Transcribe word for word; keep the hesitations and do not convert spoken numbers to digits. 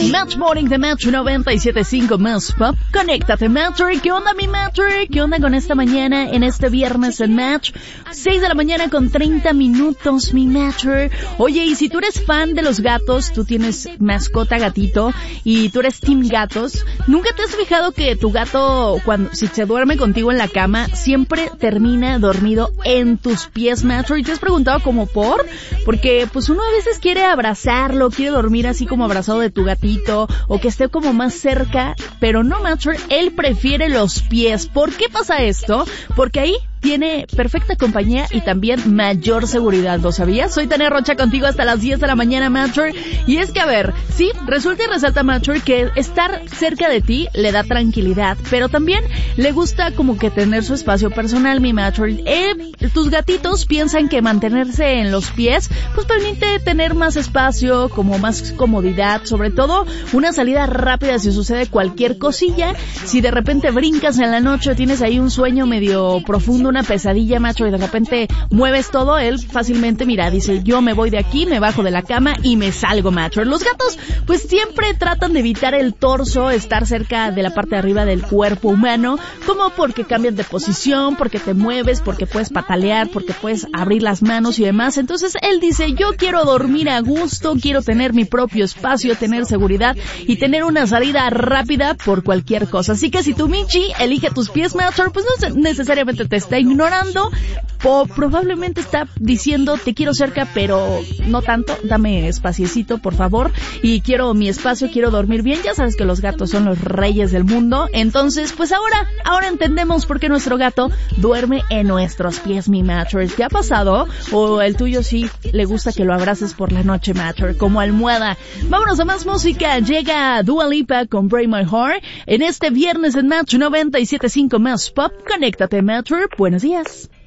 Match Morning de Match noventa y siete punto cinco Más Pop. Conéctate, Matcher. ¿Qué onda, mi Matcher? ¿Qué onda con esta mañana en este viernes en Match? seis de la mañana con treinta minutos, mi Matcher. Oye, y si tú eres fan de los gatos, tú tienes mascota gatito y tú eres team gatos, ¿nunca te has fijado que tu gato, cuando si se duerme contigo en la cama, siempre termina dormido en tus pies, Matcher? ¿Y te has preguntado como por? Porque pues uno a veces quiere abrazarlo, quiere dormir así como abrazado de tu gatito, o que esté como más cerca, pero no, Matcher, él prefiere los pies. ¿Por qué pasa esto? Porque ahí tiene perfecta compañía y también mayor seguridad, ¿lo sabías? Soy Tania Rocha contigo hasta las diez de la mañana, Matcher. Y es que, a ver, sí, resulta y resalta, Matcher, que estar cerca de ti le da tranquilidad, pero también le gusta como que tener su espacio personal, mi Matcher. Eh, tus gatitos piensan que mantenerse en los pies, pues permite tener más espacio, como más comodidad, sobre todo una salida rápida si sucede cualquier cosilla. Si de repente brincas en la noche, tienes ahí un sueño medio profundo, una pesadilla, macho, y de repente mueves todo, él fácilmente, mira, dice, yo me voy de aquí, me bajo de la cama y me salgo, macho. Los gatos, pues siempre tratan de evitar el torso, estar cerca de la parte de arriba del cuerpo humano, como porque cambian de posición, porque te mueves, porque puedes patalear, porque puedes abrir las manos y demás. Entonces él dice, yo quiero dormir a gusto, quiero tener mi propio espacio, tener seguridad y tener una salida rápida por cualquier cosa. Así que si tu Michi elige tus pies, macho, pues no necesariamente te está ignorando, o probablemente está diciendo, te quiero cerca, pero no tanto, dame espaciecito, por favor, y quiero mi espacio, quiero dormir bien. Ya sabes que los gatos son los reyes del mundo. Entonces, pues ahora, ahora entendemos por qué nuestro gato duerme en nuestros pies, mi Matcher. ¿Te ha pasado? O el tuyo sí le gusta que lo abraces por la noche, Matcher, como almohada. Vámonos a más música. Llega Dua Lipa con Break My Heart en este viernes en Match noventa y siete punto cinco Más Pop. Conéctate, Matcher. Buenos días.